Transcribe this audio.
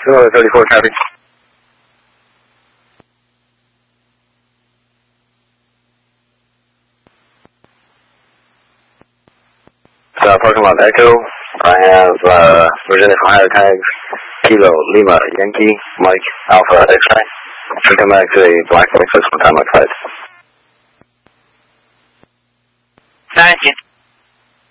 34 traffic. Parking lot Echo. I have Virginia for hire tags. Kilo Lima Yankee Mike Alpha X-ray. Should come back to a black 26 one time like 5. Sergeant.